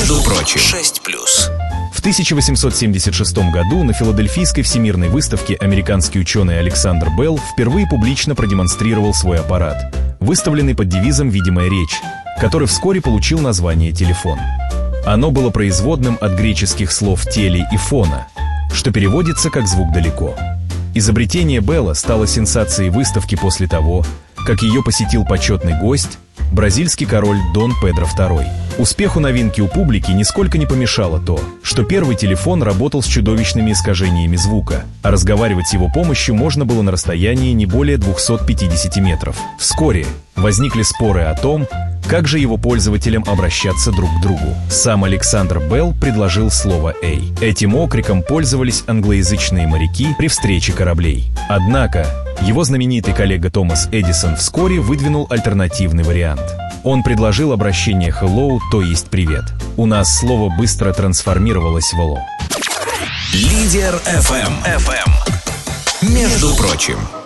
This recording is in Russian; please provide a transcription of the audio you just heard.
Между прочим, 6+. В 1876 году на Филадельфийской всемирной выставке американский ученый Александр Белл впервые публично продемонстрировал свой аппарат, выставленный под девизом «Видимая речь», который вскоре получил название «телефон». Оно было производным от греческих слов «теле» и «фона», что переводится как «звук далеко». Изобретение Белла стало сенсацией выставки после того, как ее посетил почетный гость, бразильский король Дон Педро II. Успеху новинки у публики нисколько не помешало то, что первый телефон работал с чудовищными искажениями звука, а разговаривать с его помощью можно было на расстоянии не более 250 метров. Вскоре возникли споры о том, как же его пользователям обращаться друг к другу. Сам Александр Белл предложил слово «эй». Этим окриком пользовались англоязычные моряки при встрече кораблей. Однако его знаменитый коллега Томас Эдисон вскоре выдвинул альтернативный вариант. Он предложил обращение «hello», то есть «привет». У нас слово быстро трансформировалось в «алло». Лидер FM. Между прочим.